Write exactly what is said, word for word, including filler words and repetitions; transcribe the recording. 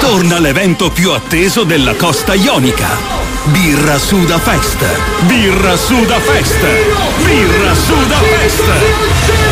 torna l'evento più atteso della costa ionica. Birra Sudafest. Birra Sudafest. Birra Sudafest.